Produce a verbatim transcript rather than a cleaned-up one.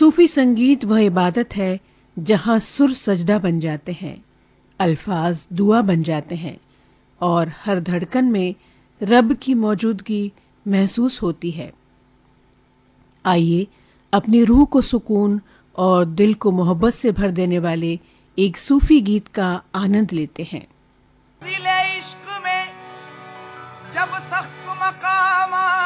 सूफी संगीत वह इबादत है जहाँ सुर सजदा बन जाते हैं, अल्फाज दुआ बन जाते हैं और हर धड़कन में रब की मौजूदगी महसूस होती है। आइए अपनी रूह को सुकून और दिल को मोहब्बत से भर देने वाले एक सूफी गीत का आनंद लेते हैं। इश्क में जब सख्त मकाम